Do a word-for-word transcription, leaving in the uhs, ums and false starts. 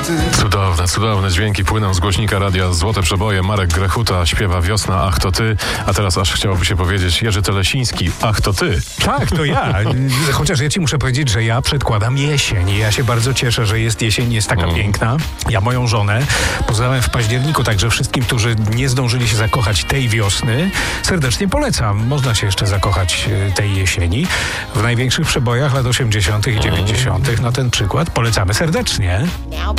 ty. Cudowne, cudowne dźwięki płyną z głośnika radia Złote Przeboje. Marek Grechuta śpiewa Wiosna, ach to ty. A teraz aż chciałoby się powiedzieć Jerzy Telesiński, ach to ty. Tak, to ja. Chociaż ja ci muszę powiedzieć, że ja przedkładam jesień. Ja się bardzo cieszę, że jest jesień, jest taka Mm. piękna. Ja moją żonę poznałem w październiku, także wszystkim, którzy nie zdążyli się zakochać tej wiosny, serdecznie polecam. Można się jeszcze zakochać e, tej jesieni. W największych przebojach lat osiemdziesiątych i dziewięćdziesiątych na ten przykład polecamy serdecznie.